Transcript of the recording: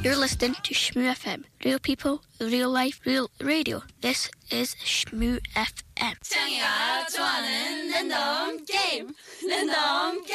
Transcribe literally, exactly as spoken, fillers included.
You're listening to Shmoo F M. Real people, real life, real radio. This is Shmoo F M. 창이가 좋아하는 랜덤 게임. 랜덤 게임.